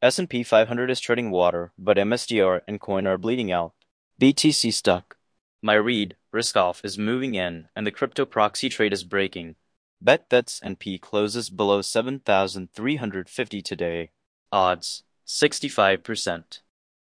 S&P 500 is treading water, but MSTR and Coin are bleeding out. BTC stuck. My read, risk off, is moving in, and the crypto proxy trade is breaking. Bet that's S&P closes below 7,350 today. Odds, 65%.